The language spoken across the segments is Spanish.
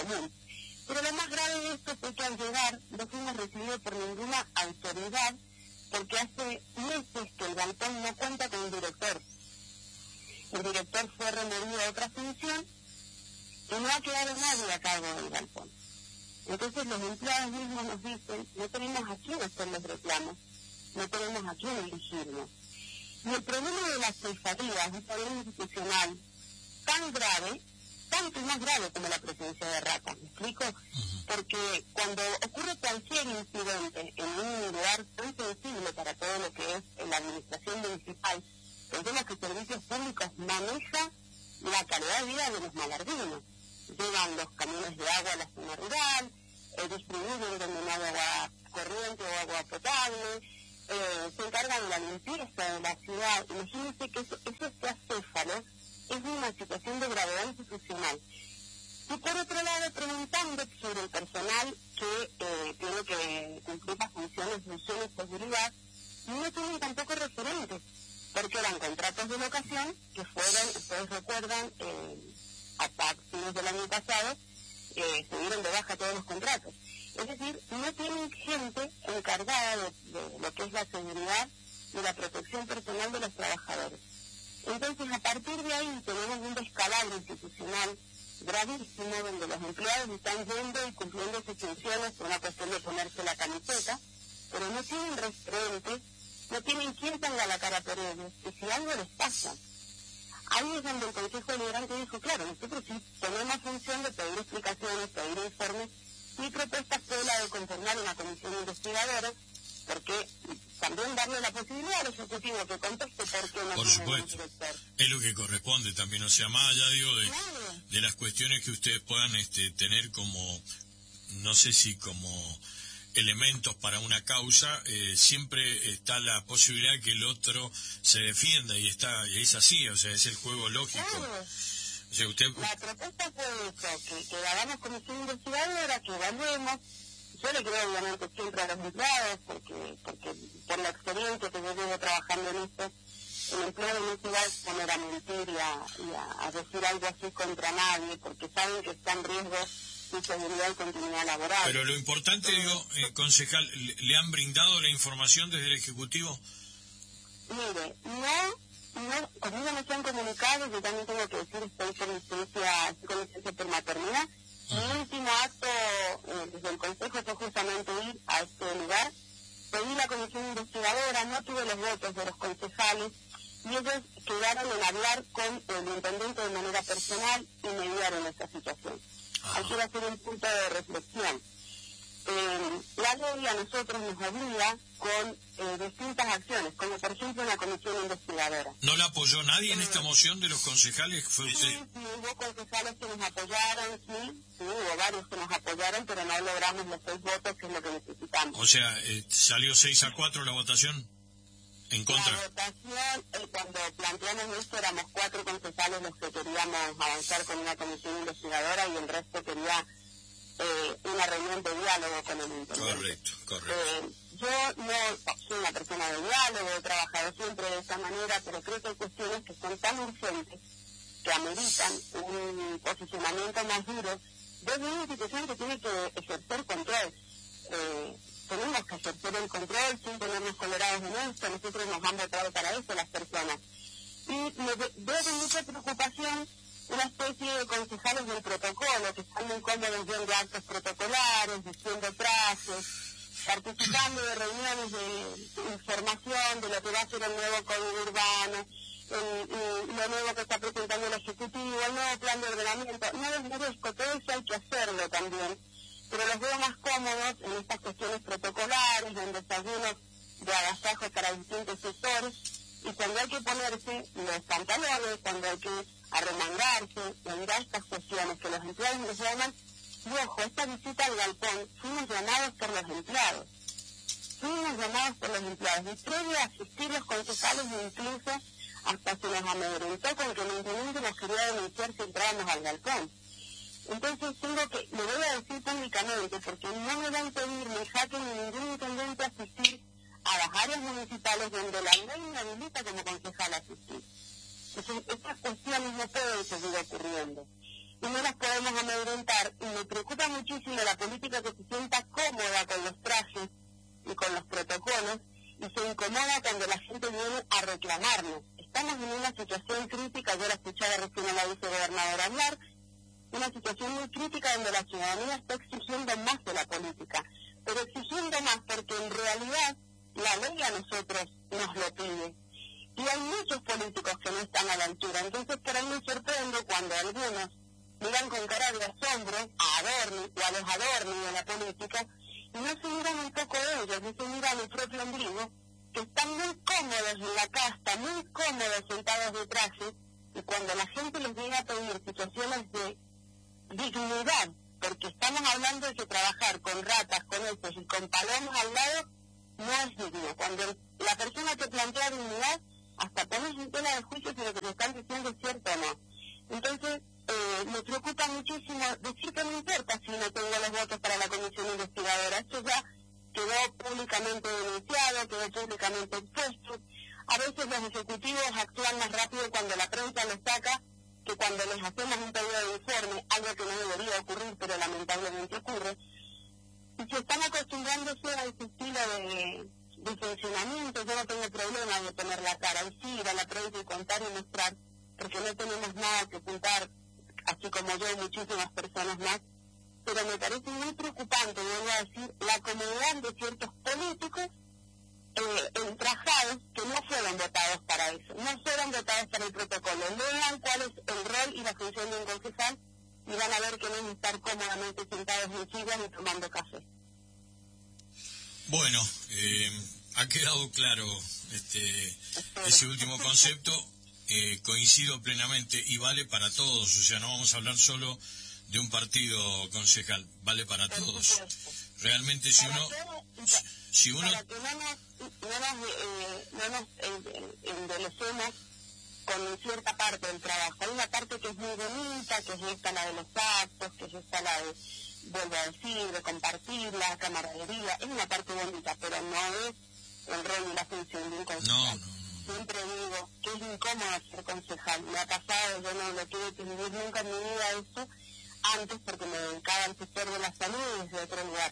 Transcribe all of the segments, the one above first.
común. Pero lo más grave de esto fue que al llegar no fuimos recibidos por ninguna autoridad, porque hace meses que el galpón no cuenta con un director. El director fue removido a otra función y no ha quedado nadie a cargo del galpón. Entonces los empleados mismos nos dicen, no tenemos a quién hacer los reclamos, no tenemos a quién elegirnos. Y el problema de las cefarías es un problema institucional tan grave, tanto y más grave como la presencia de ratas, ¿me explico? Porque cuando ocurre cualquier incidente en un lugar tan sensible para todo lo que es la administración municipal, pensemos que Servicios Públicos maneja la calidad de vida de los malardinos. Llevan los camiones de agua a la zona rural, distribuyen denominado agua corriente o agua potable, se encargan de la limpieza de la ciudad. Imagínense que ese acéfalo es una situación de gravedad institucional. Y por otro lado, preguntando sobre el personal que tiene que cumplir las funciones de higiene y seguridad, no tienen tampoco referentes, porque eran contratos de locación que fueron, ustedes recuerdan, hasta fines del año pasado, se dieron de baja todos los contratos. Es decir, no tienen gente encargada de lo que es la seguridad y la protección personal de los trabajadores. Entonces, a partir de ahí tenemos un descalabro institucional gravísimo, donde los empleados están yendo y cumpliendo sus funciones por una cuestión de ponerse la camiseta, pero no tienen referentes, no tienen quien tenga la cara por ellos, y si algo les pasa. Ahí es donde el Consejo Deliberante dijo, claro, nosotros sí tenemos función de pedir explicaciones, pedir informes. Mi propuesta fue la de conformar una comisión investigadora, porque también darle la posibilidad al Ejecutivo que conteste por qué no tiene un director. Es lo que corresponde también, o sea, más allá, digo, de las cuestiones que ustedes puedan tener como, no sé si como elementos para una causa, siempre está la posibilidad que el otro se defienda, y es así, o sea, es el juego lógico. Claro. O sea, usted... La propuesta fue eso, que hagamos comisión investigadora, que evaluemos. Yo le creo obviamente siempre a los empleados, porque por la experiencia que yo llevo trabajando en esto, el empleado no se va a exponer a mentir y a decir algo así contra nadie, porque saben que está en riesgo su seguridad y continuidad laboral. Pero lo importante, concejal, ¿le han brindado la información desde el Ejecutivo? Mire, conmigo no se han comunicado, yo también tengo que decir, estoy con licencia por maternidad. Mi último acto desde el Consejo fue justamente ir a este lugar, pedí la comisión investigadora, no tuve los votos de los concejales, y ellos quedaron en hablar con el intendente de manera personal y mediaron esta situación. Hay que hacer un punto de reflexión. La ley a nosotros nos obliga con distintas acciones, como por ejemplo una comisión investigadora. ¿No la apoyó nadie en esta moción de los concejales? ¿Fue usted? Sí, hubo concejales que nos apoyaron, sí, hubo varios que nos apoyaron, pero no logramos los 6 votos, que es lo que necesitamos. O sea, ¿salió 6-4 la votación? ¿En contra? La votación, cuando planteamos esto, éramos 4 concejales los que queríamos avanzar con una comisión investigadora, y el resto quería una reunión de diálogo con el intendente. Correcto. Yo no soy una persona de diálogo, he trabajado siempre de esa manera, pero creo que hay cuestiones que son tan urgentes que ameritan un posicionamiento más duro desde una institución que tiene que ejercer control. Tenemos que ejercer el control sin tenernos colorados en esto, nosotros nos han votado para eso las personas. Y me veo con mucha preocupación una especie de concejales del protocolo, que están muy cómodos viendo actos protocolares, diciendo frases, participando de reuniones de información de lo que va a ser el nuevo código urbano, lo nuevo que está presentando el Ejecutivo, el nuevo plan de ordenamiento. No les merezco, todo eso hay que hacerlo también, pero los veo más cómodos en estas cuestiones protocolares, en desayunos de agasajo para distintos sectores, y cuando hay que ponerse los pantalones, cuando hay que arremangarse, en estas cuestiones que los empleados nos llaman. Y ojo, esta visita al galpón, fuimos llamados por los empleados. Y previo a asistir los concejales, incluso hasta se nos amedrentó con que el intendente nos quería denunciar si entrábamos al galpón. Entonces le voy a decir públicamente, porque no me va a impedir ni jaque ni ningún intendente asistir a las áreas municipales donde la ley me habilita como concejal a asistir. Entonces, estas cuestiones no pueden seguir ocurriendo. y no las podemos amedrentar. Y me preocupa muchísimo la política que se sienta cómoda con los trajes y con los protocolos y se incomoda cuando la gente viene a reclamarnos. Estamos en una situación crítica, yo la escuchaba recién a la vicegobernadora hablar, una situación muy crítica donde la ciudadanía está exigiendo más de la política, pero exigiendo más porque en realidad la ley a nosotros nos lo pide. Y hay muchos políticos que no están a la altura, entonces por ahí me sorprende cuando algunos miran con cara de asombro a Adorni o a los Adorni de la política y no se miran un poco ellos, no se miran el propio ombligo, que están muy cómodos en la casta, muy cómodos sentados de traje, y cuando la gente les llega a pedir situaciones de dignidad, porque estamos hablando de que trabajar con ratas, con estos y con palomas al lado no es digno. Cuando la persona te plantea dignidad, hasta pones en tela de juicio si lo que te están diciendo es cierto o no. Entonces, me preocupa muchísimo decir que no importa si no tengo los votos para la comisión investigadora. Esto ya quedó públicamente denunciado, quedó públicamente expuesto. A veces los ejecutivos actúan más rápido cuando la prensa los saca que cuando les hacemos un pedido de informe, algo que no debería ocurrir, pero lamentablemente ocurre. Y si están acostumbrándose a ese estilo de funcionamiento, yo no tengo problema de poner la cara, y sí ir a la prensa y contar y mostrar, porque no tenemos nada que ocultar, así como yo y muchísimas personas más, pero me parece muy preocupante, vuelvo a decir, la comodidad de ciertos políticos entrajados que no fueron votados para eso, no fueron votados para el protocolo. Lean cuál es el rol y la función de un concejal y van a ver que no es estar cómodamente sentados en sillas y tomando café. Bueno, ha quedado claro ese último concepto, coincido plenamente y vale para todos, o sea, no vamos a hablar solo de un partido, concejal, vale para todos. Realmente si uno... Para que no nos endelecemos con cierta parte del trabajo. Hay una parte que es muy bonita, que es esta la de los actos, que es esta la de, vuelvo a decir, de compartir la camaradería. Es una parte bonita, pero no es el rol y la función de un concejal. No. Siempre digo que es incómodo ser concejal. Me ha pasado, yo no lo tuve que vivir nunca en mi vida eso, antes porque me dedicaba al sector de la salud desde otro lugar.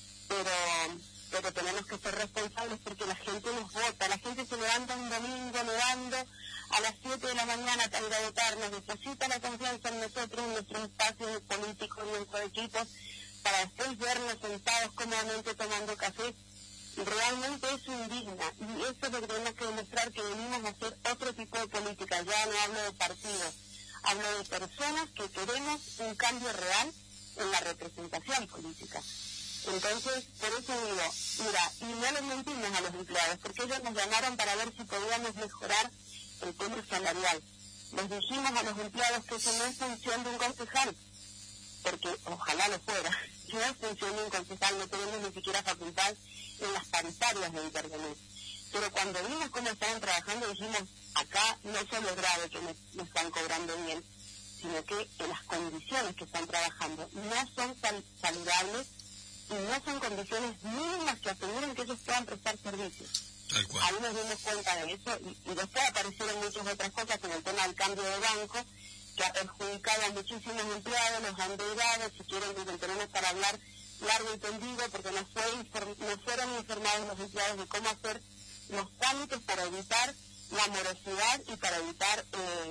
Pero tenemos que ser responsables porque la gente nos vota, la gente se levanta un domingo nevando a las 7 de la mañana para ir a votar, nos deposita la confianza en nosotros, en nuestros espacios políticos, en nuestros equipos, para después vernos sentados cómodamente tomando café. Realmente es indigna y eso es lo que tenemos que demostrar, que venimos a hacer otro tipo de política. Ya no hablo de partidos, hablo de personas que queremos un cambio real en la representación política. Entonces, por eso digo, mira, y no les mentimos a los empleados, porque ellos nos llamaron para ver si podíamos mejorar el tema salarial. Les dijimos a los empleados que eso no es función de un concejal, porque ojalá lo fuera, no es función de un concejal, no tenemos ni siquiera facultad en las paritarias de intervenir. Pero cuando vimos cómo estaban trabajando, dijimos, acá no solo es grave que me están cobrando bien, sino que en las condiciones que están trabajando no son saludables y no son condiciones mínimas que aseguren que ellos puedan prestar servicios. Tal cual. Ahí nos dimos cuenta de eso y después aparecieron muchas otras cosas en el tema del cambio de banco, que ha perjudicado a muchísimos empleados, los han endeudado, si quieren nos tenemos para hablar largo y tendido, porque no fueron informados los empleados de cómo hacer los trámites para evitar la morosidad y para evitar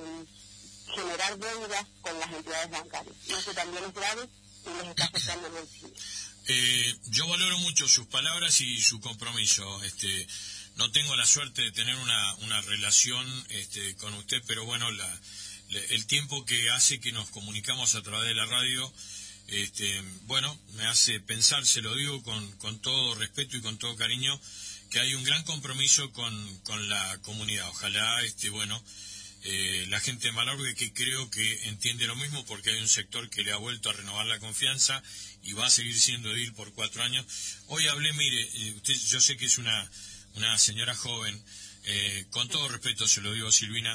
generar deudas con las entidades bancarias. Y eso también es grave y les está afectando el bolsillo. Yo valoro mucho sus palabras y su compromiso. No tengo la suerte de tener una relación con usted, pero bueno, el tiempo que hace que nos comunicamos a través de la radio, bueno, me hace pensar, se lo digo con todo respeto y con todo cariño, que hay un gran compromiso con la comunidad. Ojalá, bueno, la gente de Malargüe, que creo que entiende lo mismo, porque hay un sector que le ha vuelto a renovar la confianza y va a seguir siendo edil por 4 años. Hoy hablé, mire, usted, yo sé que es una señora joven, con todo respeto se lo digo, Silvina,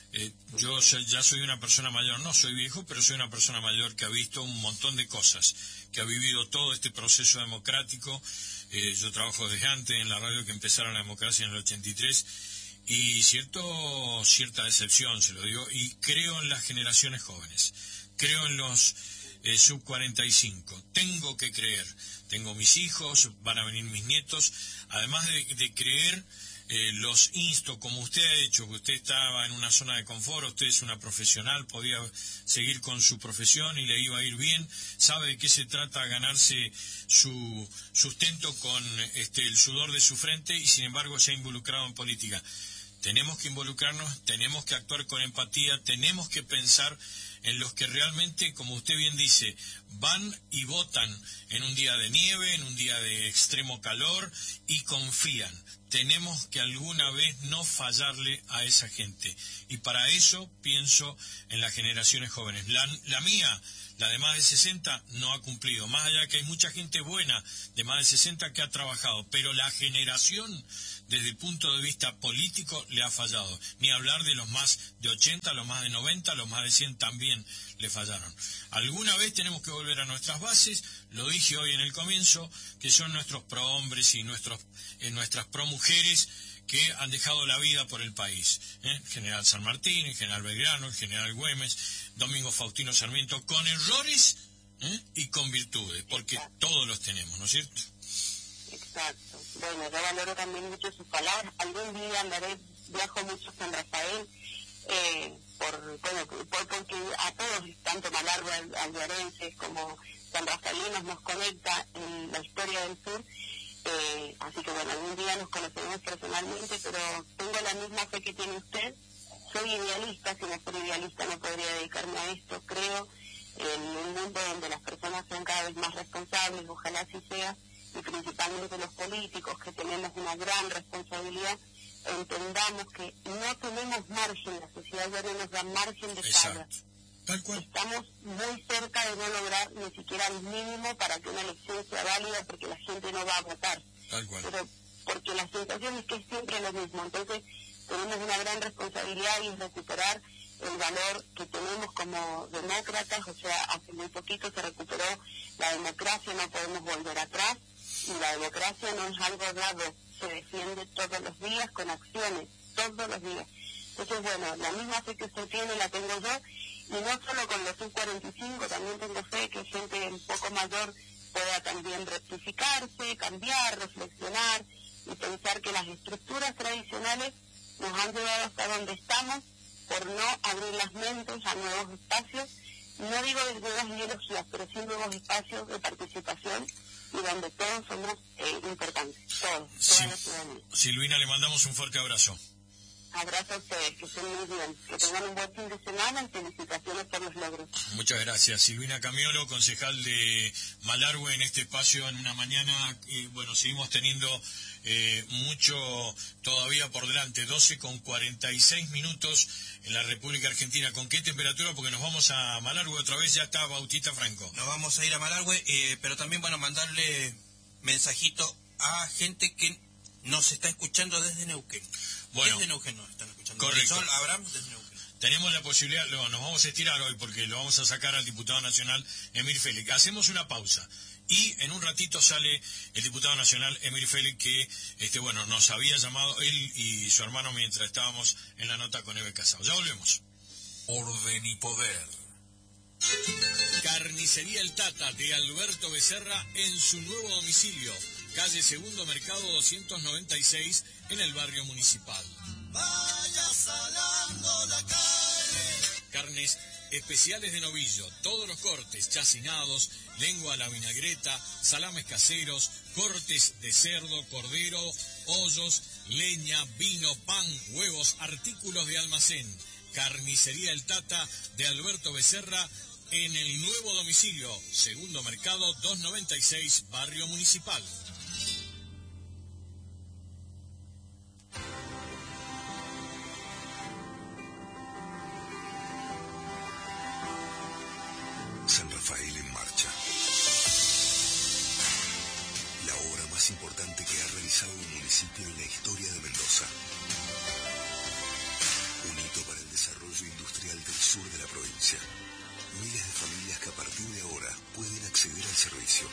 yo ya soy una persona mayor, no soy viejo, pero soy una persona mayor que ha visto un montón de cosas, que ha vivido todo este proceso democrático. Yo trabajo desde antes en la radio que empezaron la democracia en el 83, y cierta decepción, se lo digo, y creo en las generaciones jóvenes. creo en los sub 45. Tengo que creer. Tengo mis hijos, van a venir mis nietos. Además de creer, los insto, como usted ha hecho, que usted estaba en una zona de confort, usted es una profesional, podía seguir con su profesión y le iba a ir bien, sabe de qué se trata ganarse su sustento con el sudor de su frente y sin embargo se ha involucrado en política. Tenemos que involucrarnos, tenemos que actuar con empatía, tenemos que pensar en los que realmente, como usted bien dice, van y votan en un día de nieve, en un día de extremo calor y confían. Tenemos que alguna vez no fallarle a esa gente. Y para eso pienso en las generaciones jóvenes. La mía, la de más de 60, no ha cumplido. Más allá que hay mucha gente buena de más de 60 que ha trabajado. Pero la generación, desde el punto de vista político, le ha fallado. Ni hablar de los más de 80, los más de 90, los más de 100 también le fallaron. Alguna vez tenemos que volver a nuestras bases, lo dije hoy en el comienzo, que son nuestros prohombres y nuestras promujeres que han dejado la vida por el país. El general San Martín, el general Belgrano, el general Güemes, Domingo Faustino Sarmiento, con errores y con virtudes, porque todos los tenemos, ¿no es cierto? Exacto. Bueno, yo valoro también mucho sus palabras. Algún día viajo mucho a San Rafael, porque a todos, tanto Malargüe, alvarenses como sanrafaelinos, nos conecta en la historia del sur. Así que bueno, algún día nos conoceremos personalmente, pero tengo la misma fe que tiene usted. Soy idealista, si no fuera idealista no podría dedicarme a esto. Creo en un mundo donde las personas sean cada vez más responsables, ojalá así sea, y principalmente los políticos, que tenemos una gran responsabilidad, entendamos que no tenemos margen, la sociedad ya no nos da margen de falla. Tal cual. Estamos muy cerca de no lograr ni siquiera el mínimo para que una elección sea válida, porque la gente no va a votar. Tal cual. Pero porque la sensación es que es siempre lo mismo. Entonces tenemos una gran responsabilidad y es recuperar el valor que tenemos como demócratas. O sea, hace muy poquito se recuperó la democracia, no podemos volver atrás, y la democracia no es algo dado, se defiende todos los días con acciones, todos los días. Entonces, bueno, la misma fe que usted tiene la tengo yo, y no solo con los sub-45, también tengo fe que gente un poco mayor pueda también rectificarse, cambiar, reflexionar y pensar que las estructuras tradicionales nos han llevado hasta donde estamos por no abrir las mentes a nuevos espacios, no digo de nuevas ideologías, pero sí nuevos espacios de participación y donde todos somos importantes, toda la ciudadanía. Silvina, le mandamos un fuerte abrazo. Abrazo a ustedes, que estén muy bien, que tengan un buen fin de semana y felicitaciones por los logros. Muchas gracias. Silvina Camiolo, concejal de Malargüe, en este espacio en una mañana. Bueno, seguimos teniendo mucho todavía por delante, 12:46 en la República Argentina. ¿Con qué temperatura? Porque nos vamos a Malargüe otra vez, ya está Bautista Franco. Nos vamos a ir a Malargüe, pero también, bueno, mandarle mensajito a gente que nos está escuchando desde Neuquén. Bueno, desde Neuquén nos están escuchando. Correcto. Sol Abraham desde Neuquén. Tenemos la posibilidad, nos vamos a estirar hoy porque lo vamos a sacar al diputado nacional Emir Félix. Hacemos una pausa y en un ratito sale el diputado nacional Emir Félix que nos había llamado él y su hermano mientras estábamos en la nota con Eve Casado. Ya volvemos. Orden y poder. Carnicería El Tata de Alberto Becerra en su nuevo domicilio, calle Segundo Mercado 296 en el barrio Municipal. Vaya salando la carne. Carnes especiales de novillo, todos los cortes, chacinados, lengua a la vinagreta, salames caseros, cortes de cerdo, cordero, pollos, leña, vino, pan, huevos, artículos de almacén. Carnicería El Tata de Alberto Becerra en el nuevo domicilio, Segundo Mercado 296, barrio Municipal. San Rafael en marcha. La obra más importante que ha realizado un municipio en la historia de Mendoza. Un hito para el desarrollo industrial del sur de la provincia. Miles de familias que a partir de ahora pueden acceder al servicio.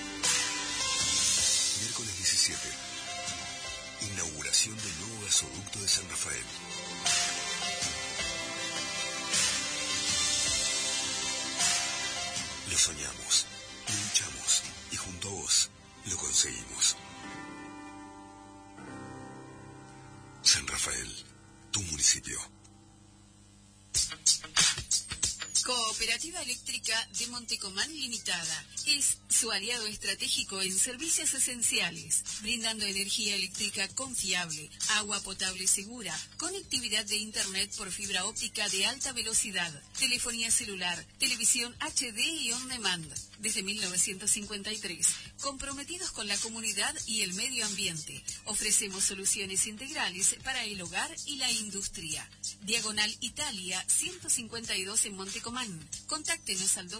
Miércoles 17. Inauguración del nuevo gasoducto Sindicato de San Rafael. Lo soñamos, lo luchamos y junto a vos lo conseguimos. San Rafael, tu municipio. Cooperativa Eléctrica de Montecomán Limitada es su aliado estratégico en servicios esenciales, brindando energía eléctrica confiable, agua potable segura, conectividad de internet por fibra óptica de alta velocidad, telefonía celular, televisión HD y on demand. Desde 1953, comprometidos con la comunidad y el medio ambiente, ofrecemos soluciones integrales para el hogar y la industria. Diagonal Italia 152 en Montecomán. Contáctenos al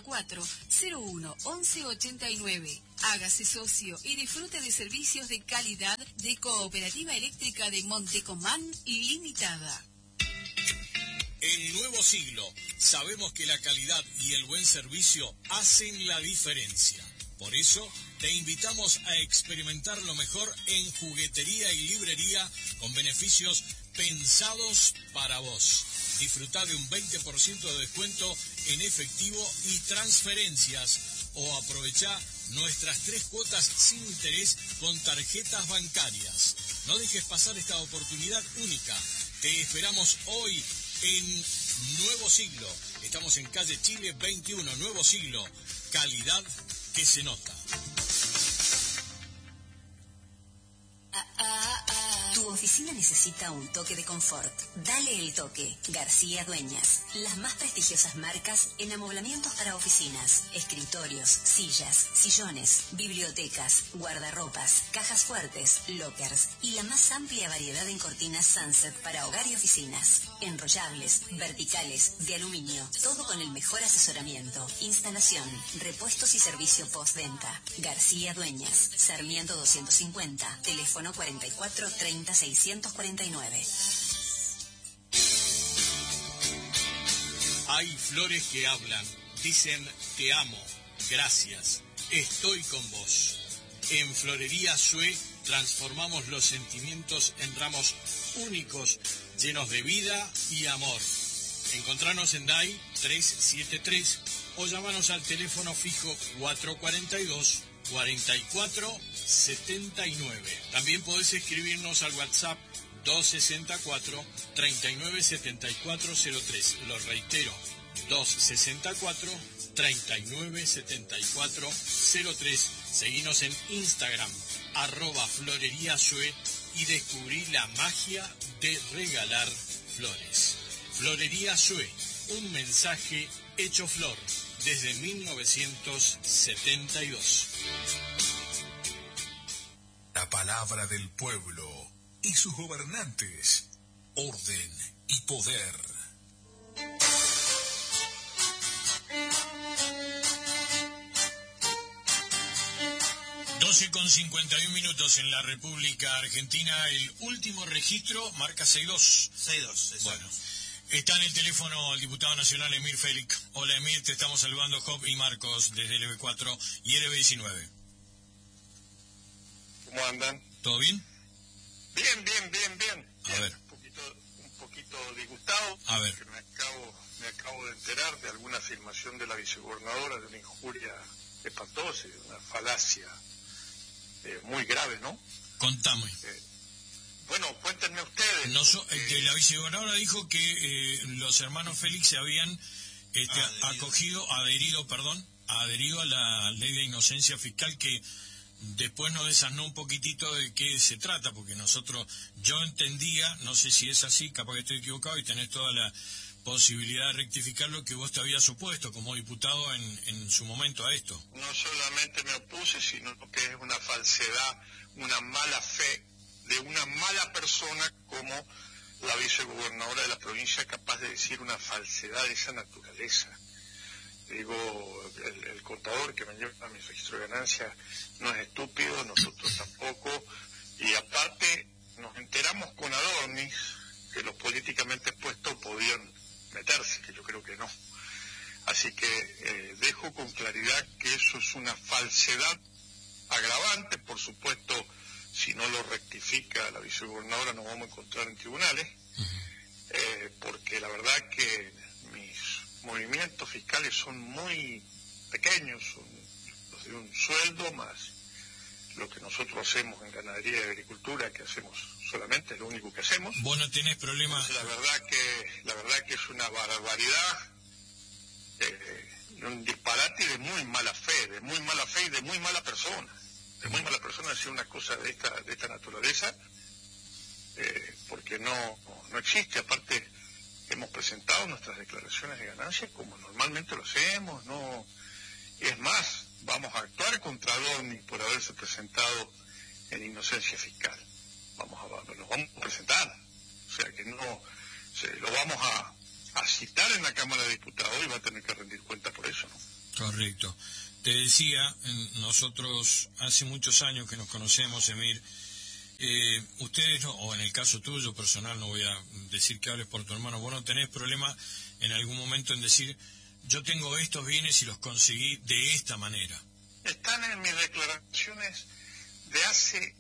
264-01-1189. Hágase socio y disfrute de servicios de calidad de Cooperativa Eléctrica de Montecomán Limitada. En Nuevo Siglo, sabemos que la calidad y el buen servicio hacen la diferencia. Por eso, te invitamos a experimentar lo mejor en juguetería y librería con beneficios pensados para vos. Disfrutá de un 20% de descuento en efectivo y transferencias o aprovechá nuestras 3 cuotas sin interés con tarjetas bancarias. No dejes pasar esta oportunidad única. Te esperamos hoy en Nuevo Siglo. Estamos en calle Chile 21, Nuevo Siglo. Calidad que se nota. Tu oficina necesita un toque de confort. Dale el toque. García Dueñas. Las más prestigiosas marcas en amoblamientos para oficinas, escritorios, sillas, sillones, bibliotecas, guardarropas, cajas fuertes, lockers y la más amplia variedad en cortinas Sunset para hogar y oficinas. Enrollables, verticales, de aluminio. Todo con el mejor asesoramiento, instalación, repuestos y servicio postventa. García Dueñas. Sarmiento 250. Teléfono 44 30 649. Hay flores que hablan, dicen te amo, gracias, estoy con vos. En Florería Sue transformamos los sentimientos en ramos únicos, llenos de vida y amor. Encontranos en DAI 373 o llamanos al teléfono fijo 442-4479. También podés escribirnos al WhatsApp 264-397403. Lo reitero, 264-397403. Seguinos en Instagram, @floreriasue y descubrí la magia de regalar flores. Florería Sue, un mensaje hecho flor desde 1972. La palabra del pueblo y sus gobernantes, orden y poder. Con 51 minutos en la República Argentina. El último registro marca 62. 62, bueno. Está en el teléfono el diputado nacional Emir Félix. Hola Emir, te estamos saludando Job y Marcos desde LB4 y LB19. ¿Cómo andan? ¿Todo bien? Bien. A ver. Un poquito disgustado. A ver. Porque me acabo de enterar de alguna afirmación de la vicegobernadora de una injuria espantosa, de una falacia muy grave, ¿no? Contame. Bueno, cuéntenme ustedes. La vicegobernadora dijo que los hermanos Félix se habían adherido a la ley de inocencia fiscal, que después nos desasnó un poquitito de qué se trata, porque yo entendía, no sé si es así, capaz que estoy equivocado y tenés toda la posibilidad de rectificar lo que vos te habías opuesto como diputado en su momento a esto. No solamente me opuse, sino que es una falsedad, una mala fe de una mala persona como la vicegobernadora de la provincia, capaz de decir una falsedad de esa naturaleza. Digo, el contador que me lleva a mi registro de ganancias no es estúpido, nosotros tampoco, y aparte nos enteramos con Adornis que los políticamente expuestos podían meterse, que yo creo que no. Así que dejo con claridad que eso es una falsedad agravante, por supuesto, si no lo rectifica la vicegobernadora, nos vamos a encontrar en tribunales, porque la verdad que mis movimientos fiscales son muy pequeños, son los de un sueldo más lo que nosotros hacemos en ganadería y agricultura, que hacemos solamente, es lo único que hacemos. ¿Vos no tenés problemas? La verdad que es una barbaridad, un disparate de muy mala fe y de muy mala persona. De muy mala persona decir una cosa de esta naturaleza, porque no existe. Aparte, hemos presentado nuestras declaraciones de ganancias como normalmente lo hacemos, no, y es más, vamos a actuar contra Adorni por haberse presentado en inocencia fiscal. Nos vamos a presentar, o sea que lo vamos a citar en la Cámara de Diputados y va a tener que rendir cuenta por eso, ¿no? Correcto. Te decía, nosotros hace muchos años que nos conocemos, Emir, ustedes, o en el caso tuyo personal, no voy a decir que hables por tu hermano, vos no tenés problema en algún momento en decir, yo tengo estos bienes y los conseguí de esta manera. Están en mis declaraciones de hace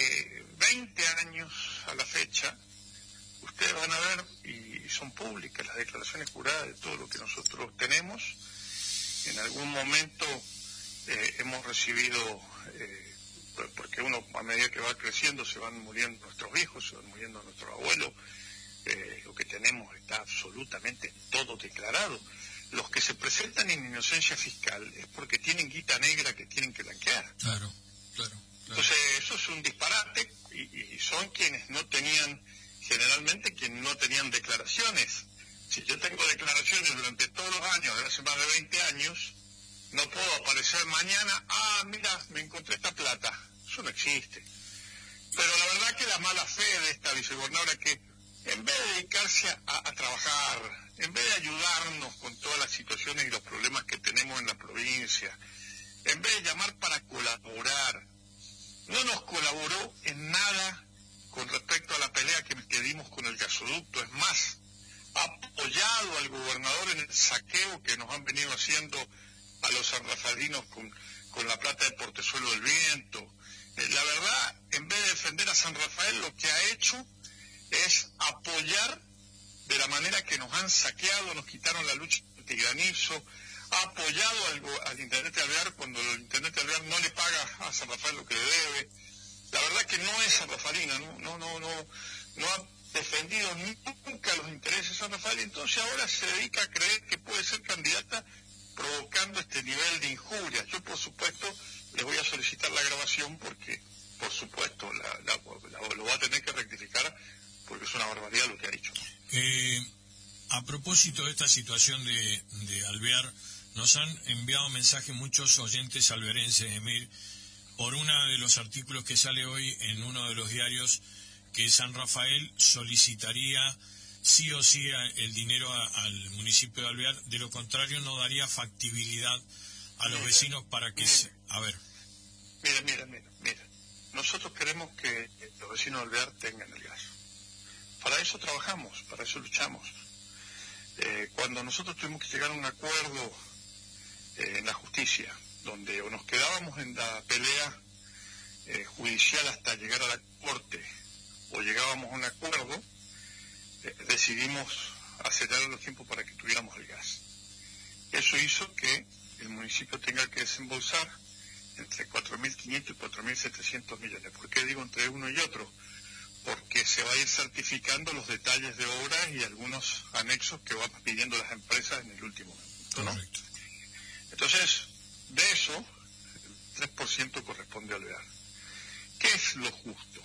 20 años a la fecha. Ustedes van a ver, y son públicas las declaraciones juradas de todo lo que nosotros tenemos. En algún momento hemos recibido, porque uno a medida que va creciendo se van muriendo nuestros hijos, se van muriendo nuestros abuelos, lo que tenemos está absolutamente todo declarado. Los que se presentan en inocencia fiscal es porque tienen guita negra que tienen que blanquear. Claro. Entonces eso es un disparate, y son quienes no tenían, generalmente quienes no tenían declaraciones. Si yo tengo declaraciones durante todos los años, de hace más de 20 años, no puedo aparecer mañana, mira, me encontré esta plata. Eso no existe. Pero la verdad que la mala fe de esta vicegobernadora, que en vez de dedicarse a trabajar, en vez de ayudarnos con todas las situaciones y los problemas que tenemos en la provincia, en vez de llamar para colaborar, no nos colaboró en nada con respecto a la pelea que dimos con el gasoducto. Es más, ha apoyado al gobernador en el saqueo que nos han venido haciendo a los sanrafaelinos con la plata del Portezuelo del Viento. La verdad, en vez de defender a San Rafael, lo que ha hecho es apoyar de la manera que nos han saqueado, nos quitaron la lucha antigranizo, ha apoyado al intendente Alvear cuando el intendente Alvear no le paga a San Rafael lo que le debe. La verdad que no es sanrafaelina, no ha defendido nunca los intereses de San Rafael, y entonces ahora se dedica a creer que puede ser candidata provocando este nivel de injuria. Yo, por supuesto, le voy a solicitar la grabación porque, por supuesto, lo va a tener que rectificar porque es una barbaridad lo que ha dicho. A propósito de esta situación de Alvear, nos han enviado mensajes muchos oyentes alvearenses, Emir, por uno de los artículos que sale hoy en uno de los diarios, que San Rafael solicitaría sí o sí el dinero al municipio de Alvear, de lo contrario no daría factibilidad a los vecinos para que a ver. Mira, nosotros queremos que los vecinos de Alvear tengan el gas. Para eso trabajamos, para eso luchamos. Cuando nosotros tuvimos que llegar a un acuerdo en la justicia, donde o nos quedábamos en la pelea judicial hasta llegar a la corte, o llegábamos a un acuerdo, decidimos acelerar los tiempos para que tuviéramos el gas. Eso hizo que el municipio tenga que desembolsar entre 4.500 y 4.700 millones. ¿Por qué digo entre uno y otro? Porque se va a ir certificando los detalles de obras y algunos anexos que van pidiendo las empresas en el último momento, ¿no? Correcto. Entonces, de eso, el 3% corresponde a Alvear. ¿Qué es lo justo?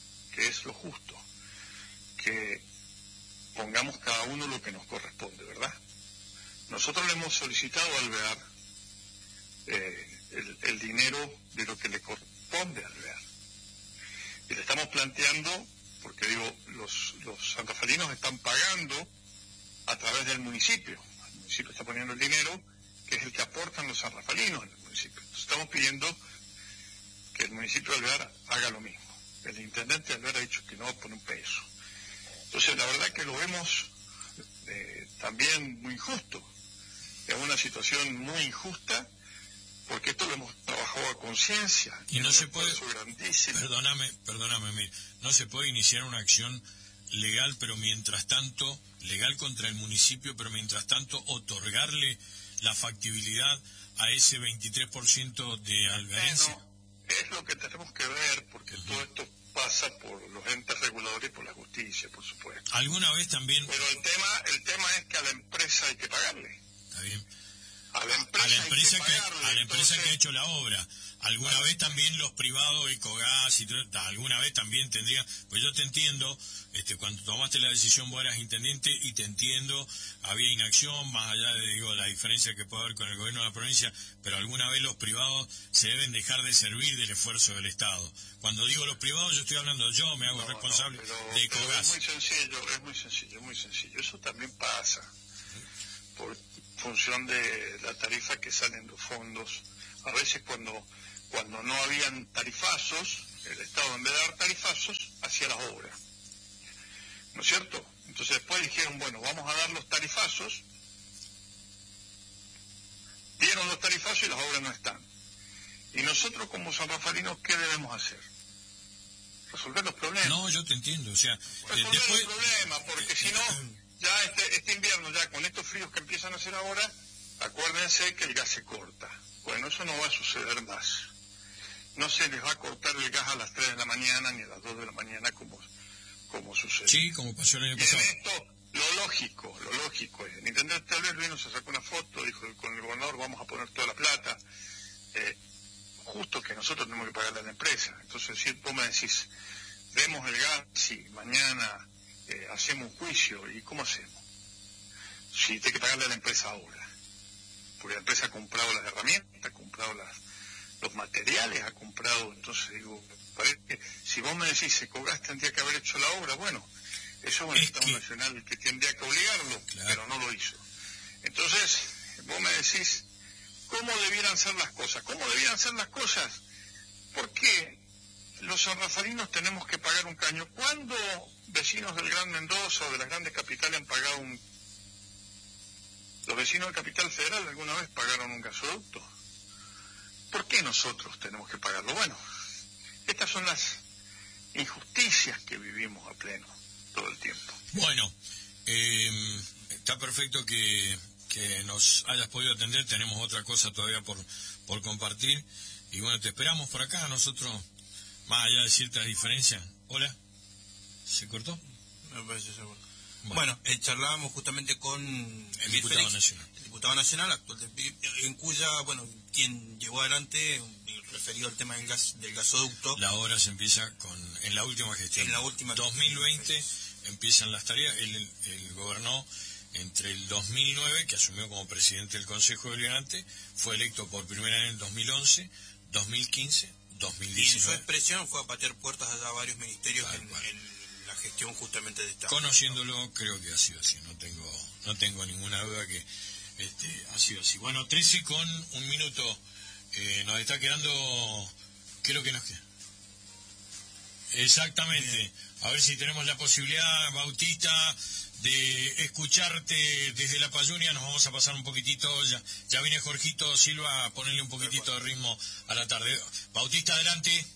Que pongamos cada uno lo que nos corresponde, ¿verdad? Nosotros le hemos solicitado a Alvear el dinero de lo que le corresponde a Alvear. Y le estamos planteando, porque digo, los sanrafaelinos están pagando a través del municipio. El municipio está poniendo el dinero, que es el que aportan los sanrafaelinos en el municipio. Entonces estamos pidiendo que el municipio de Alvear haga lo mismo. El intendente de Alvear ha dicho que no va a poner un peso. Entonces la verdad que lo vemos también muy injusto. Es una situación muy injusta porque esto lo hemos trabajado a conciencia. Y no se puede, perdóname, mire, no se puede iniciar una acción legal, pero mientras tanto, legal contra el municipio, pero mientras tanto otorgarle la factibilidad a ese 23% de algarencia. Bueno, es lo que tenemos que ver, porque todo esto pasa por los entes reguladores y por la justicia, por supuesto. ¿Alguna vez también? Pero el tema es que a la empresa hay que pagarle. Está bien. A la empresa que ha hecho la obra. ¿Alguna vez también los privados, Ecogás y todo, alguna vez también tendría? Pues yo te entiendo, cuando tomaste la decisión vos eras intendente y te entiendo, había inacción, más allá de la diferencia que puede haber con el gobierno de la provincia, pero alguna vez los privados se deben dejar de servir del esfuerzo del Estado. Cuando digo los privados, yo estoy hablando, yo me hago responsable de Ecogás. Es muy sencillo. Eso también pasa por función de la tarifa que salen los fondos. A veces cuando no habían tarifazos, el Estado en vez de dar tarifazos, hacía las obras. ¿No es cierto? Entonces después dijeron, bueno, vamos a dar los tarifazos. Dieron los tarifazos y las obras no están. Y nosotros como sanrafalinos, ¿qué debemos hacer? Resolver los problemas. No, yo te entiendo, o sea... Resolver los problemas, porque si no, ya este invierno, ya con estos fríos que empiezan a hacer ahora, acuérdense que el gas se corta. Bueno, eso no va a suceder más. No se les va a cortar el gas a las 3 de la mañana ni a las 2 de la mañana como sucede. Sí, como pasó el año pasado. Y en esto, lo lógico es, el intendente tal vez vino, se sacó una foto, dijo con el gobernador vamos a poner toda la plata. Justo que nosotros tenemos que pagarle a la empresa. Entonces, si vos me decís, demos el gas, sí, mañana hacemos un juicio, ¿y cómo hacemos? Si hay que pagarle a la empresa ahora. Porque la empresa ha comprado las herramientas, ha comprado los materiales, ha comprado, entonces digo, parece que si vos me decís, Ecogás tendría que haber hecho la obra, bueno, eso es el Estado Nacional el que tendría que obligarlo, claro, pero no lo hizo. Entonces, vos me decís, ¿cómo debieran ser las cosas? ¿Cómo debieran ser las cosas? ¿Por qué los sanrafalinos tenemos que pagar un caño? ¿Cuándo vecinos del Gran Mendoza o de las grandes capitales han pagado los vecinos de Capital Federal alguna vez pagaron un gasoducto? ¿Por qué nosotros tenemos que pagarlo? Bueno, estas son las injusticias que vivimos a pleno todo el tiempo. Bueno, está perfecto que nos hayas podido atender. Tenemos otra cosa todavía por compartir. Y bueno, te esperamos por acá. Nosotros, más allá de ciertas diferencias. Hola, ¿se cortó? Me parece seguro. Bueno, charlábamos justamente con el diputado nacional. El diputado nacional actual, en cuya, bueno, quien llevó adelante, referido al tema del gasoducto. La obra se empieza en la última gestión. En la última 2020 empiezan las tareas. Él gobernó entre el 2009, que asumió como presidente del Consejo Deliberante, fue electo por primera vez en el 2011, 2015, 2019. Y en su expresión fue a patear puertas allá a varios ministerios en la gestión justamente de esta. Conociéndolo, creo que ha sido así. No tengo ninguna duda que ha sido así. Bueno, 13 con un minuto. Nos está quedando... ¿Qué es lo que nos queda? Exactamente. Bien. A ver si tenemos la posibilidad, Bautista, de escucharte desde La Payunia. Nos vamos a pasar un poquitito. Ya viene Jorgito Silva a ponerle un poquitito de ritmo a la tarde. Bautista, adelante.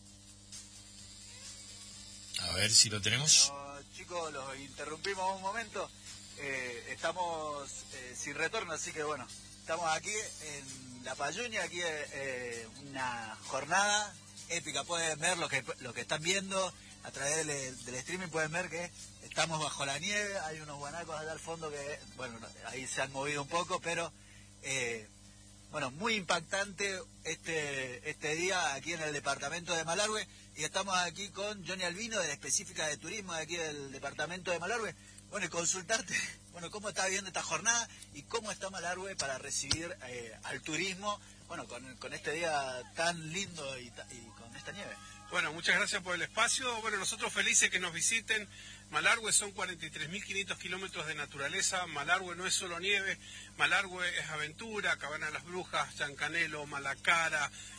A ver si lo tenemos. Bueno, chicos, los interrumpimos un momento. Estamos sin retorno, así que bueno, estamos aquí en La Payunia, aquí una jornada épica. Pueden ver lo que están viendo a través del streaming, pueden ver que estamos bajo la nieve, hay unos guanacos allá al fondo que, bueno, ahí se han movido un poco, pero bueno, muy impactante este día aquí en el departamento de Malargüe. Y estamos aquí con Johnny Albino, de la específica de turismo de aquí del departamento de Malargüe. Bueno, y consultarte, bueno, cómo está viendo esta jornada y cómo está Malargüe para recibir al turismo, bueno, con este día tan lindo y con esta nieve. Bueno, muchas gracias por el espacio. Bueno, nosotros felices que nos visiten. Malargüe son 43.500 kilómetros de naturaleza. Malargüe no es solo nieve, Malargüe es aventura, Cabana de las Brujas, Chancanelo, Malacara,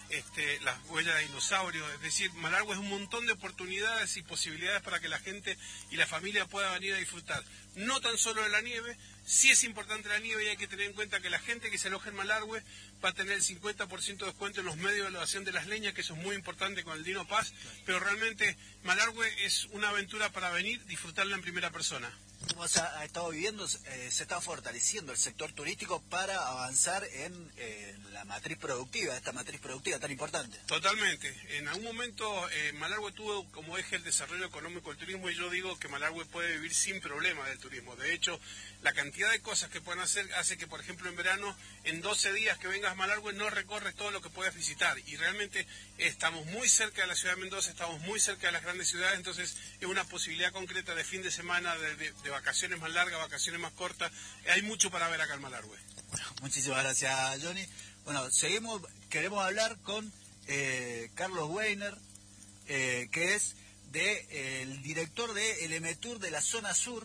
las huellas de dinosaurios. Es decir, Malargüe es un montón de oportunidades y posibilidades para que la gente y la familia pueda venir a disfrutar. No tan solo de la nieve, sí es importante la nieve y hay que tener en cuenta que la gente que se aloja en Malargüe va a tener el 50% de descuento en los medios de elevación de las leñas, que eso es muy importante con el Dino Pass, pero realmente Malargüe es una aventura para venir, disfrutarla en primera persona. Como se ha estado viviendo, se está fortaleciendo el sector turístico para avanzar en la matriz productiva, esta matriz productiva tan importante. Totalmente. En algún momento Malargüe tuvo como eje el desarrollo económico del turismo y yo digo que Malargüe puede vivir sin problemas del turismo. De hecho, la cantidad de cosas que pueden hacer hace que, por ejemplo, en verano, en 12 días que vengas a Malargüe no recorres todo lo que puedes visitar. Y realmente estamos muy cerca de la ciudad de Mendoza, estamos muy cerca de las grandes ciudades, entonces es una posibilidad concreta de fin de semana, de vacaciones más largas, vacaciones más cortas. Hay mucho para ver acá en Malargüe. Bueno, muchísimas gracias, Johnny. Bueno, queremos hablar con Carlos Weiner, que es el director de Elemetur de la zona sur.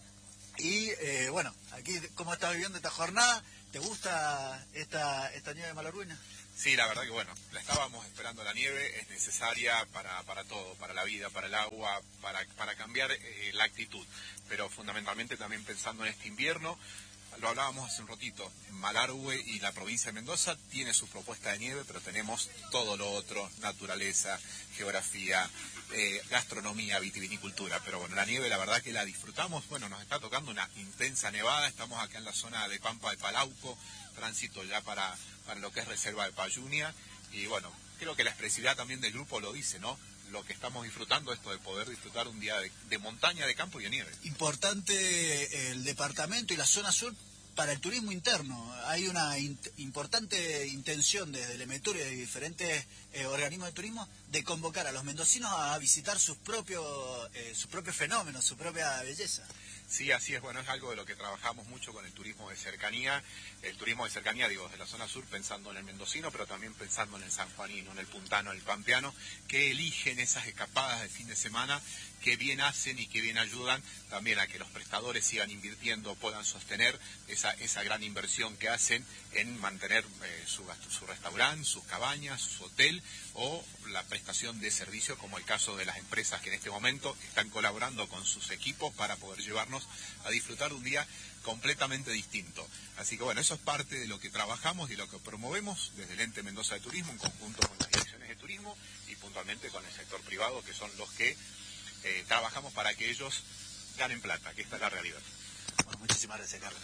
Y bueno, aquí, ¿cómo estás viviendo esta jornada? ¿Te gusta esta nieve de Malargüe? Sí, la verdad que bueno, la estábamos esperando la nieve, es necesaria para todo, para la vida, para el agua, para cambiar la actitud, pero fundamentalmente también pensando en este invierno. Lo hablábamos hace un ratito, Malargüe y la provincia de Mendoza tiene su propuesta de nieve, pero tenemos todo lo otro, naturaleza, geografía, gastronomía, vitivinicultura, pero bueno, la nieve la verdad que la disfrutamos. Bueno, nos está tocando una intensa nevada, estamos acá en la zona de Pampa de Palauco, tránsito ya para lo que es Reserva de Payunia, y bueno, creo que la expresividad también del grupo lo dice, ¿no? Lo que estamos disfrutando, esto de poder disfrutar un día de montaña, de campo y de nieve. Importante el departamento y la zona sur para el turismo interno. Hay una importante intención desde el Elemetur y de diferentes organismos de turismo de convocar a los mendocinos a visitar sus propios fenómenos, su propia belleza. Sí, así es. Bueno, es algo de lo que trabajamos mucho con el turismo de cercanía. El turismo de cercanía, digo, desde la zona sur, pensando en el mendocino, pero también pensando en el sanjuanino, en el puntano, en el pampeano, que eligen esas escapadas de fin de semana, que bien hacen y que bien ayudan también a que los prestadores sigan invirtiendo, puedan sostener esa gran inversión que hacen en mantener su restaurante, sus cabañas, su hotel o la prestación de servicios, como el caso de las empresas que en este momento están colaborando con sus equipos para poder llevarnos a disfrutar de un día completamente distinto. Así que bueno, eso es parte de lo que trabajamos y lo que promovemos desde el Ente Mendoza de Turismo en conjunto con las direcciones de turismo y puntualmente con el sector privado, que son los que trabajamos para que ellos ganen plata, que esta es la realidad. Bueno, muchísimas gracias, Carlos.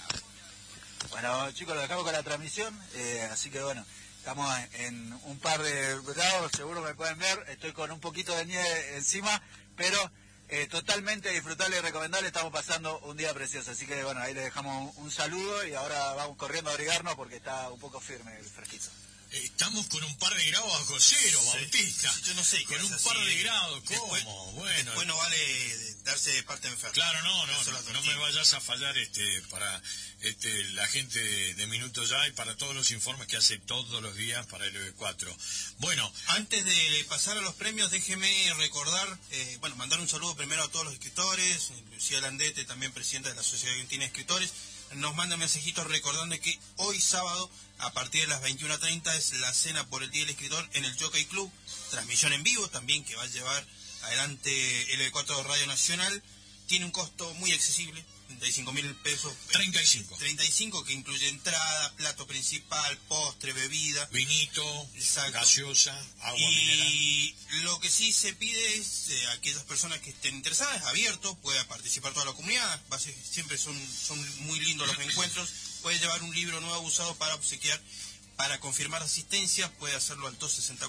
Bueno, chicos, lo dejamos con la transmisión, así que bueno, estamos en un par de grados, seguro me pueden ver, estoy con un poquito de nieve encima, pero totalmente disfrutable y recomendable, estamos pasando un día precioso, así que bueno, ahí les dejamos un saludo y ahora vamos corriendo a abrigarnos porque está un poco firme el fresquito. Estamos con un par de grados bajo cero, sí, Bautista. Yo no sé. Con un par de grados, ¿cómo? Bueno. Después no vale darse de parte enferma. Claro, no me vayas a fallar para la gente de Minuto Ya y para todos los informes que hace todos los días para el EB4. Bueno. Antes de pasar a los premios, déjeme recordar, mandar un saludo primero a todos los escritores, Lucía Landete, también presidenta de la Sociedad Argentina de Escritores. Nos manda mensajitos recordando que hoy sábado, a partir de las 21:30, es la cena por el Día del Escritor en el Jockey Club. Transmisión en vivo también que va a llevar adelante el EB4 de Radio Nacional. Tiene un costo muy accesible, 35.000 pesos. 35, que incluye entrada, plato principal, postre, bebida. Vinito, exacto, gaseosa, agua mineral. Y lo que sí se pide es a aquellas personas que estén interesadas, es abierto, pueda participar toda la comunidad. Siempre son muy lindos los encuentros. Puede llevar un libro nuevo usado para obsequiar. Para confirmar asistencia puede hacerlo al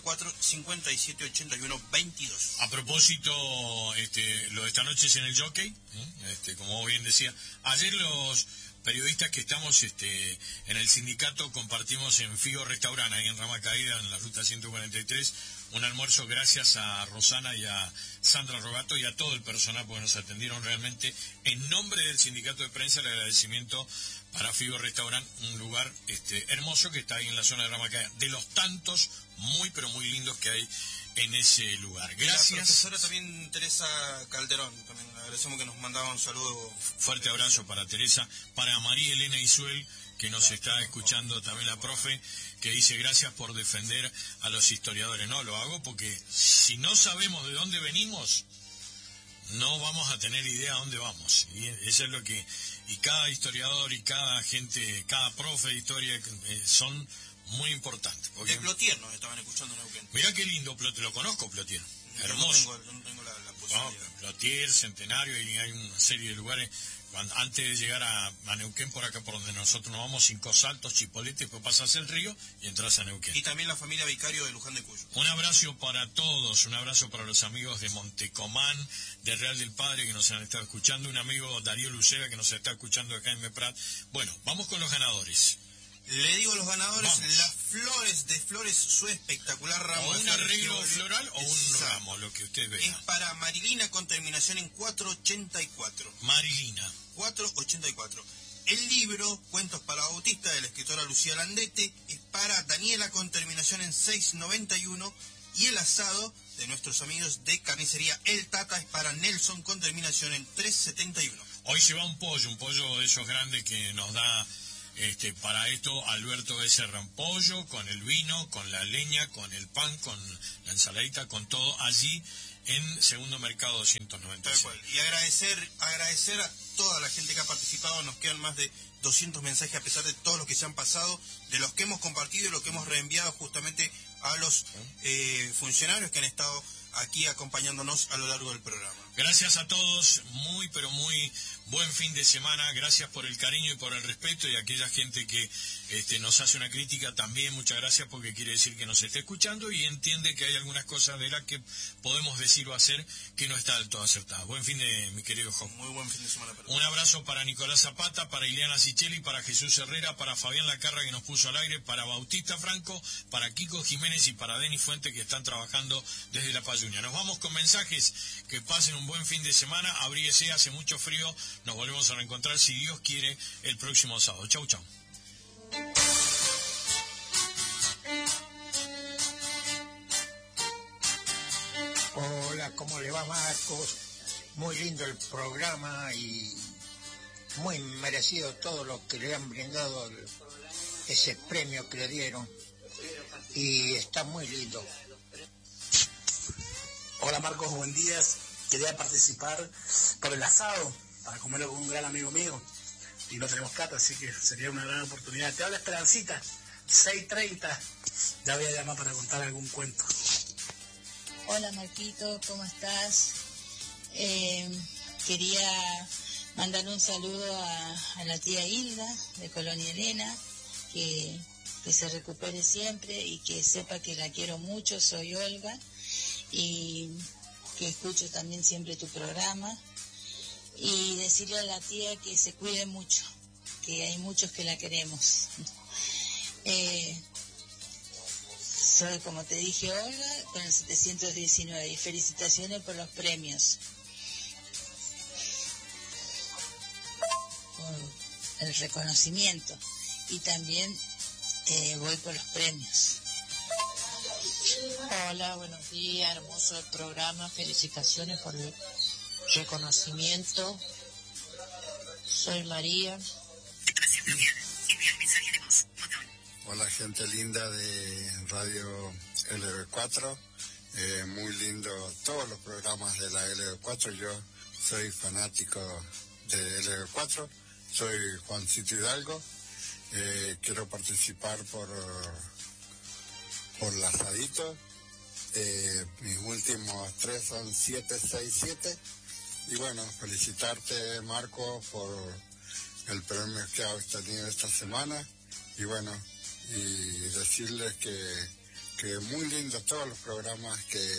264-5781-22. A propósito, lo de esta noche es en el Jockey, como bien decía. Ayer los periodistas que estamos en el sindicato compartimos en Figo Restaurant, ahí en Rama Caída, en la ruta 143, un almuerzo gracias a Rosana y a Sandra Rogato y a todo el personal, porque nos atendieron realmente. En nombre del sindicato de prensa, el agradecimiento para Figo Restaurant, un lugar hermoso que está ahí en la zona de Rama Caída, de los tantos muy pero muy lindos que hay en ese lugar. Gracias. La profesora también Teresa Calderón, también le agradecemos que nos mandaba un saludo. Fuerte abrazo para Teresa, para María Elena Isuel, que nos está escuchando también la profe, que dice gracias por defender a los historiadores. No, lo hago porque si no sabemos de dónde venimos, no vamos a tener idea a dónde vamos. Y eso es lo que... Y cada historiador y cada gente, cada profe de historia son muy importantes. De Plotier nos estaban escuchando en Neuquén. Mirá qué lindo, lo conozco, Plotier. Hermoso. No tengo la posibilidad. Plotier, Centenario, y hay una serie de lugares... Antes de llegar a Neuquén, por acá por donde nosotros nos vamos, 5 Saltos, Chipolete, después pasas el río y entras a Neuquén. Y también la familia Vicario de Luján de Cuyo. Un abrazo para todos, un abrazo para los amigos de Montecomán, de Real del Padre, que nos han estado escuchando, un amigo Darío Lucera, que nos está escuchando acá en Meprat. Bueno, vamos con los ganadores. Le digo a los ganadores, las flores de Flores, su espectacular ramo. O un arreglo floral o un ramo, lo que usted vea. Es para Marilina con terminación en 484. Marilina. 484. El libro, Cuentos para Bautista, de la escritora Lucía Landete, es para Daniela con terminación en 691. Y el asado de nuestros amigos de carnicería El Tata es para Nelson con terminación en 371. Hoy se va un pollo de esos grandes que nos da... para esto Alberto Becerra, un pollo con el vino, con la leña, con el pan, con la ensaladita, con todo allí en Segundo Mercado 296. Y agradecer a toda la gente que ha participado. Nos quedan más de 200 mensajes a pesar de todos los que se han pasado, de los que hemos compartido y los que hemos reenviado justamente a los funcionarios que han estado aquí acompañándonos a lo largo del programa. Gracias a todos, muy pero muy buen fin de semana, gracias por el cariño y por el respeto, y a aquella gente que nos hace una crítica también, muchas gracias, porque quiere decir que nos está escuchando y entiende que hay algunas cosas de las que podemos decir o hacer que no está del todo acertada. Buen fin de mi querido Job. Muy buen fin de semana. Un abrazo para Nicolás Zapata, para Ileana Sicheli, para Jesús Herrera, para Fabián Lacarra, que nos puso al aire, para Bautista Franco, para Kiko Jiménez y para Denis Fuente, que están trabajando desde La Payuña. Nos vamos con mensajes, que pasen un buen fin de semana, abríguese, hace mucho frío, nos volvemos a reencontrar si Dios quiere el próximo sábado. Chau, chau. Hola, ¿cómo le va, Marcos? Muy lindo el programa y muy merecido todo lo que le han brindado, ese premio que le dieron, y está muy lindo. Hola Marcos, buen día. Quería participar por el asado, para comerlo con un gran amigo mío, y no tenemos cata, así que sería una gran oportunidad. Te habla Esperancita, 6:30, ya voy a llamar para contar algún cuento. Hola Marquito, ¿cómo estás? Quería mandar un saludo a la tía Hilda de Colonia Elena, que se recupere siempre y que sepa que la quiero mucho. Soy Olga y que escucho también siempre tu programa, y decirle a la tía que se cuide mucho, que hay muchos que la queremos. Soy, como te dije, Olga, con el 719, y felicitaciones por los premios, por el reconocimiento, y también voy por los premios. Hola, buenos días, hermoso el programa, felicitaciones por el reconocimiento. Soy María. Hola, gente linda de Radio LB4, muy lindo todos los programas de la LB4, yo soy fanático de LB4, soy Juancito Hidalgo, quiero participar por el asadito, mis últimos 3 son 767, y bueno, felicitarte Marco por el premio que has tenido esta semana, y bueno, y decirles que muy lindos todos los programas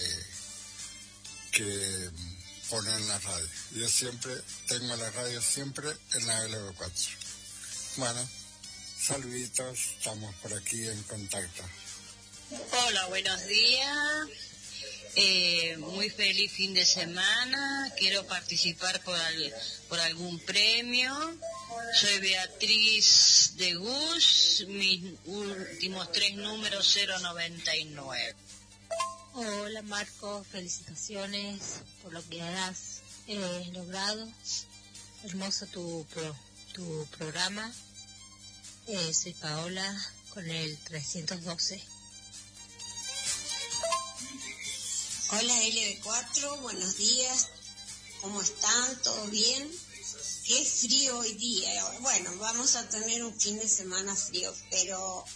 que ponen en la radio. Yo siempre tengo la radio siempre en la LB4. Bueno, saluditos, estamos por aquí en contacto. Hola, buenos días. Muy feliz fin de semana. Quiero participar por algún premio. Soy Beatriz de Gus, mis últimos 3 números 099. Hola Marco, felicitaciones por lo que has logrado. Hermoso tu programa. Soy Paola con el 312. Hola LB4, buenos días. ¿Cómo están? ¿Todo bien? Qué frío hoy día. Bueno, vamos a tener un fin de semana frío, pero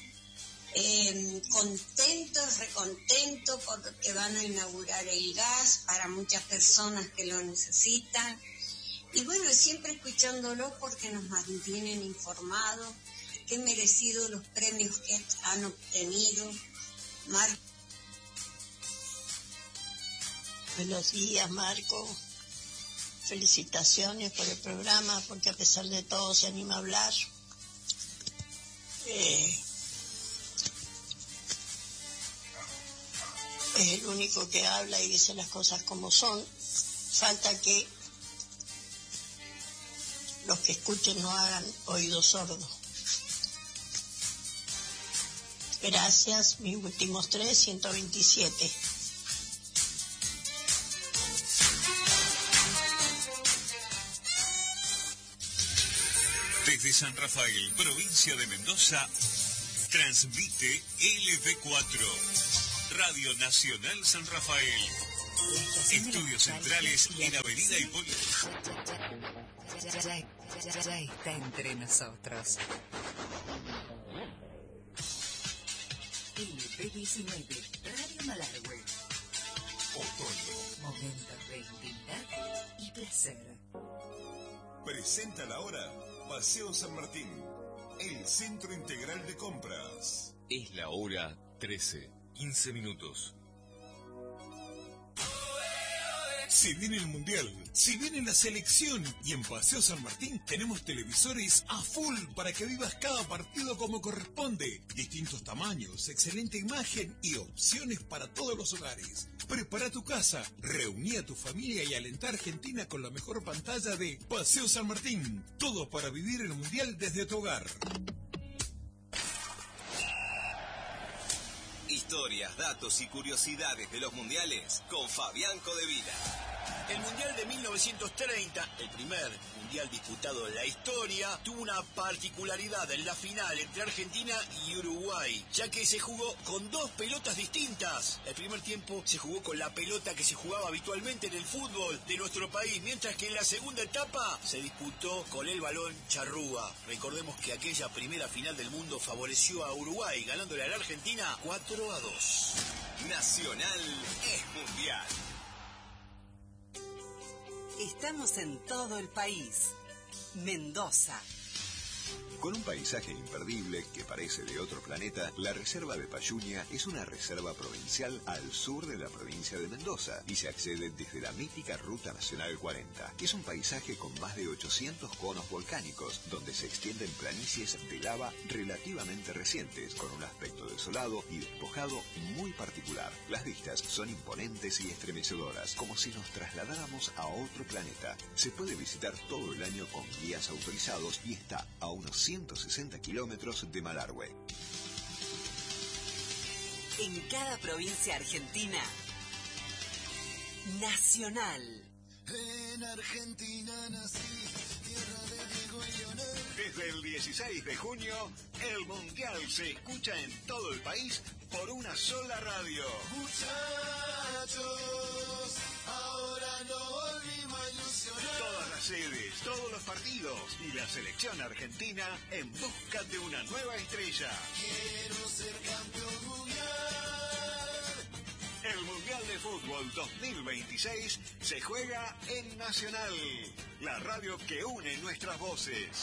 recontento porque van a inaugurar el gas para muchas personas que lo necesitan. Y bueno, siempre escuchándolo porque nos mantienen informados. Qué merecido los premios que han obtenido. Buenos días, Marco. Felicitaciones por el programa, porque a pesar de todo se anima a hablar. Es el único que habla y dice las cosas como son. Falta que los que escuchen no hagan oídos sordos. Gracias, mis últimos 3, 127. Desde San Rafael, provincia de Mendoza, transmite LB4, Radio Nacional San Rafael. Estudios centrales en Avenida Hipólito. Ya está entre nosotros. LB19, Radio Malargüe. Otoño. Momentos de intimidad y placer. Presenta la hora Paseo San Martín, el centro integral de compras. Es la hora 13, 15 minutos. Si viene el Mundial, si viene la selección y en Paseo San Martín tenemos televisores a full para que vivas cada partido como corresponde. Distintos tamaños, excelente imagen y opciones para todos los hogares. Prepara tu casa, reuní a tu familia y alentá a Argentina con la mejor pantalla de Paseo San Martín. Todo para vivir el Mundial desde tu hogar. Historias, datos y curiosidades de los mundiales con Fabián Codevila. El Mundial de 1930, el primer mundial disputado en la historia, tuvo una particularidad en la final entre Argentina y Uruguay, ya que se jugó con dos pelotas distintas. El primer tiempo se jugó con la pelota que se jugaba habitualmente en el fútbol de nuestro país, mientras que en la segunda etapa se disputó con el balón charrúa. Recordemos que aquella primera final del mundo favoreció a Uruguay, ganándole a la Argentina 4-2. Nacional es mundial. Estamos en todo el país. Mendoza. Con un paisaje imperdible que parece de otro planeta, la Reserva de Payuña es una reserva provincial al sur de la provincia de Mendoza y se accede desde la mítica Ruta Nacional 40. Es un paisaje con más de 800 conos volcánicos, donde se extienden planicies de lava relativamente recientes, con un aspecto desolado y despojado muy particular. Las vistas son imponentes y estremecedoras, como si nos trasladáramos a otro planeta. Se puede visitar todo el año con guías autorizados y está a unos 160 kilómetros de Malargüe. En cada provincia argentina, Nacional. En Argentina nací, tierra de Diego y Leonel. Desde el 16 de junio, el Mundial se escucha en todo el país por una sola radio. Muchachos, ahora no volvimos a ilusionar. Todas las sedes, todos los partidos y la selección argentina en busca de una nueva estrella. Quiero ser campeón mundial. El Mundial de Fútbol 2026 se juega en Nacional, la radio que une nuestras voces.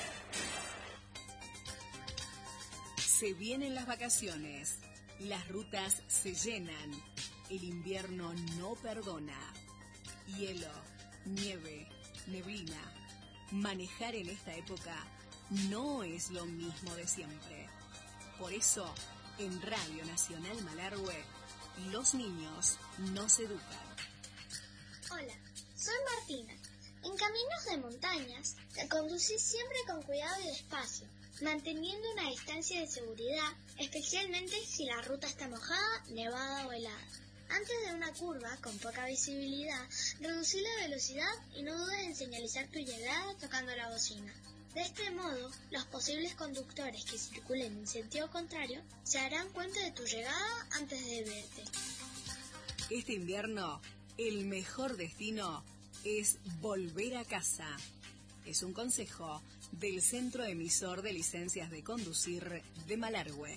Se vienen las vacaciones, las rutas se llenan, el invierno no perdona. Hielo, nieve, neblina. Manejar en esta época no es lo mismo de siempre. Por eso, en Radio Nacional Malargüe, los niños nos educan. Hola, soy Martina. En caminos de montañas, te conducís siempre con cuidado y despacio, manteniendo una distancia de seguridad, especialmente si la ruta está mojada, nevada o helada. Antes de una curva con poca visibilidad, reducí la velocidad y no dudes en señalizar tu llegada tocando la bocina. De este modo, los posibles conductores que circulen en sentido contrario se darán cuenta de tu llegada antes de verte. Este invierno, el mejor destino es volver a casa. Es un consejo del Centro Emisor de Licencias de Conducir de Malargüe.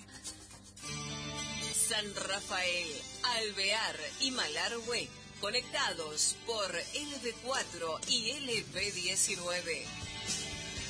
San Rafael, Alvear y Malargüe, conectados por LB4 y LB19.